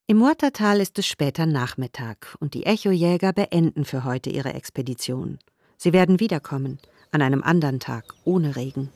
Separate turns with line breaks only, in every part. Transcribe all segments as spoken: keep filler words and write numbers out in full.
Im Muatatal ist es später Nachmittag und die Echojäger beenden für heute ihre Expedition. Sie werden wiederkommen, an einem anderen Tag, ohne Regen.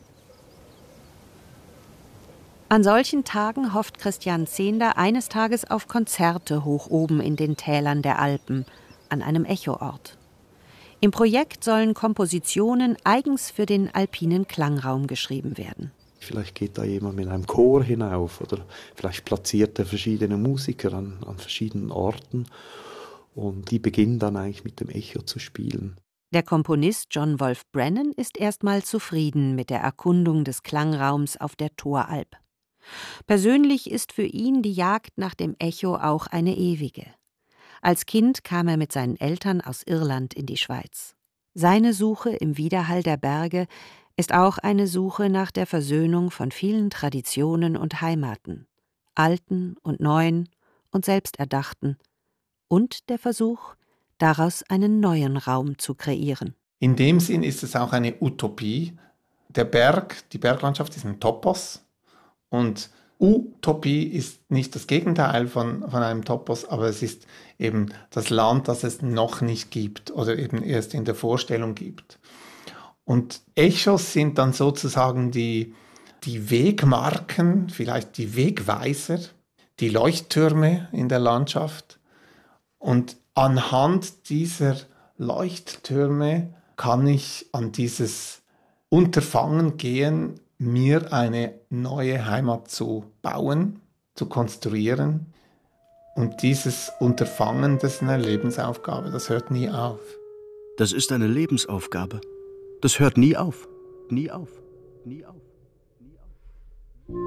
An solchen Tagen hofft Christian Zehnder eines Tages auf Konzerte hoch oben in den Tälern der Alpen, an einem Echoort. Im Projekt sollen Kompositionen eigens für den alpinen Klangraum geschrieben werden.
Vielleicht geht da jemand mit einem Chor hinauf oder vielleicht platziert er verschiedene Musiker an, an verschiedenen Orten und die beginnen dann eigentlich mit dem Echo zu spielen.
Der Komponist John Wolf Brennan ist erstmal zufrieden mit der Erkundung des Klangraums auf der Thoralp. Persönlich ist für ihn die Jagd nach dem Echo auch eine ewige. Als Kind kam er mit seinen Eltern aus Irland in die Schweiz. Seine Suche im Widerhall der Berge ist auch eine Suche nach der Versöhnung von vielen Traditionen und Heimaten, alten und neuen und selbsterdachten, und der Versuch, daraus einen neuen Raum zu kreieren.
In dem Sinn ist es auch eine Utopie. Der Berg, die Berglandschaft ist ein Topos und Utopie ist nicht das Gegenteil von, von einem Topos, aber es ist eben das Land, das es noch nicht gibt oder eben erst in der Vorstellung gibt. Und Echos sind dann sozusagen die, die Wegmarken, vielleicht die Wegweiser, die Leuchttürme in der Landschaft. Und anhand dieser Leuchttürme kann ich an dieses Unterfangen gehen, mir eine neue Heimat zu bauen, zu konstruieren. Und dieses Unterfangen, das ist eine Lebensaufgabe, das hört nie auf.
Das ist eine Lebensaufgabe. Das hört nie auf, nie auf, nie auf.